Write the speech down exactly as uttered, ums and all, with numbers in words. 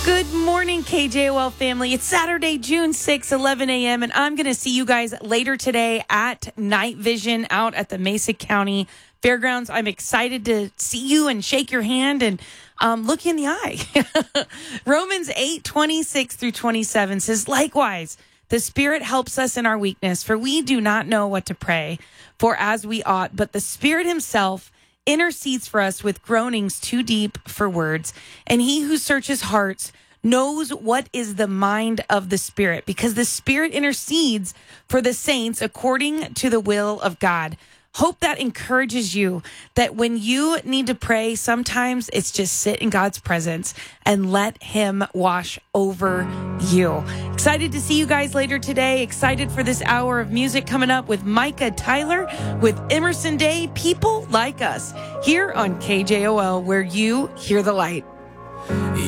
Good morning, K J O L family. It's Saturday, June sixth, eleven a.m., and I'm going to see you guys later today at Night Vision out at the Mesa County Fairgrounds. I'm excited to see you and shake your hand and um, look you in the eye. Romans eight, twenty-six through twenty-seven says, likewise, the Spirit helps us in our weakness, for we do not know what to pray for as we ought, but the Spirit himself intercedes for us with groanings too deep for words. And he who searches hearts knows what is the mind of the Spirit, because the Spirit intercedes for the saints according to the will of God. Hope that encourages you that when you need to pray, sometimes it's just sit in God's presence and let him wash over you. Excited to see you guys later today. Excited for this hour of music coming up with Micah Tyler with Emerson Day, People Like Us, here on K J O L, where you hear the light.